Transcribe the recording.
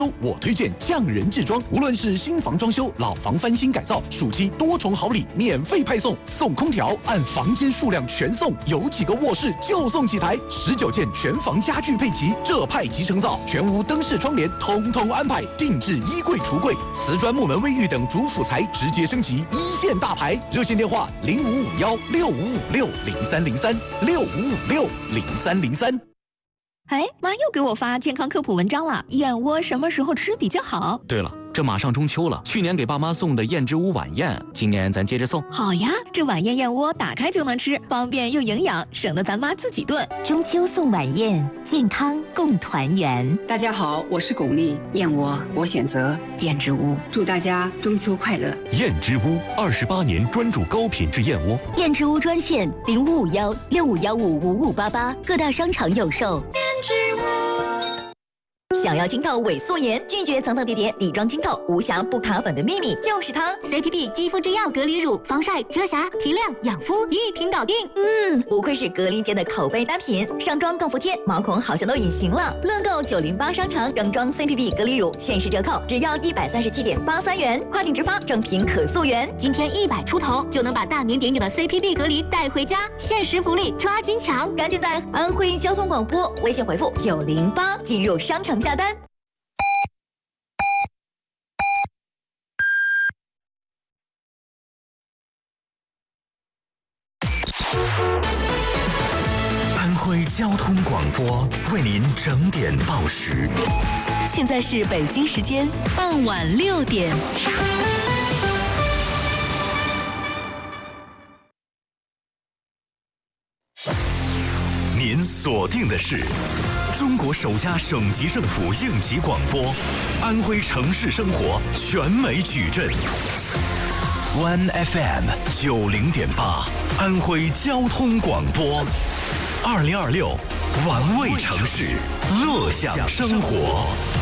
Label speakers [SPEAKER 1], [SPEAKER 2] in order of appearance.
[SPEAKER 1] 我推荐匠人制装，无论是新房装修、老房翻新改造，暑期多重好礼免费派送，送空调按房间数量全送，有几个卧室就送几台，19件全房家具配齐，这派即成造，全屋灯饰窗帘统统安排，定制衣柜橱柜，瓷砖木门卫浴等主辅材直接升级一线大牌，热线电话05516556030365560303。
[SPEAKER 2] 哎，妈又给我发健康科普文章了，燕窝什么时候吃比较好？
[SPEAKER 3] 对了，这马上中秋了，去年给爸妈送的燕之屋晚宴，今年咱接着送。
[SPEAKER 2] 好呀，这晚宴燕窝打开就能吃，方便又营养，省得咱妈自己炖。
[SPEAKER 4] 中秋送晚宴，健康共团圆。
[SPEAKER 5] 大家好，我是巩俐，燕窝我选择燕之屋，祝大家中秋快乐。
[SPEAKER 6] 燕之屋28年专注高品质燕窝。
[SPEAKER 4] 燕之屋专线0551651588，各大商场有售。想要清透伪素颜，拒绝层层叠叠，底妆清透，无瑕不卡粉的秘密就是它
[SPEAKER 7] CPB 肌肤之钥隔离乳，防晒、遮瑕、提亮、养肤一瓶搞定。
[SPEAKER 4] 不愧是隔离界的口碑单品，上妆更服帖，毛孔好像都隐形了。乐购908商场整装 CPB 隔离乳限时折扣，只要137.83元，跨境直发，正品可溯源。
[SPEAKER 7] 今天100出头就能把大名鼎鼎的 CPB 隔离带回家，限时福利抓紧抢！
[SPEAKER 4] 赶紧在安徽交通广播微信回复908进入商城下单。
[SPEAKER 6] 安徽交通广播为您整点报时。
[SPEAKER 2] 现在是北京时间傍晚6点。
[SPEAKER 6] 您锁定的是中国首家省级政府应急广播，安徽城市生活全美矩阵。One FM 90.8，安徽交通广播，2026，玩味城市，乐享生活。